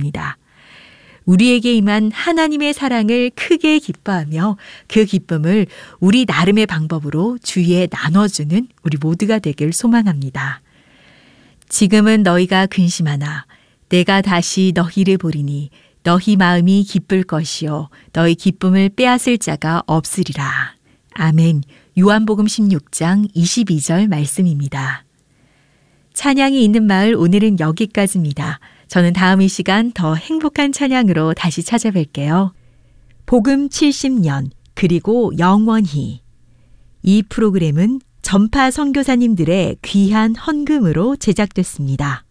것입니다. 우리에게 임한 하나님의 사랑을 크게 기뻐하며 그 기쁨을 우리 나름의 방법으로 주위에 나눠주는 우리 모두가 되길 소망합니다. 지금은 너희가 근심하나 내가 다시 너희를 보리니 너희 마음이 기쁠 것이요 너희 기쁨을 빼앗을 자가 없으리라. 아멘. 요한복음 16장 22절 말씀입니다. 찬양이 있는 마을 오늘은 여기까지입니다. 저는 다음 이 시간 더 행복한 찬양으로 다시 찾아뵐게요. 복음 70년 그리고 영원히. 이 프로그램은 전파 선교사님들의 귀한 헌금으로 제작됐습니다.